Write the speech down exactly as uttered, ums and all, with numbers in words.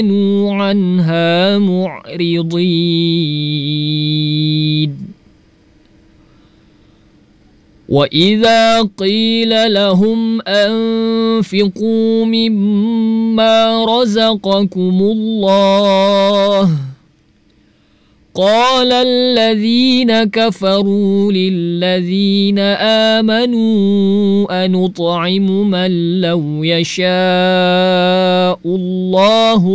عنها معرضين وإذا قيل لهم أنفقوا مما رزقكم الله قال الذين كفروا للذين آمنوا أنطعم من لو يشاء الله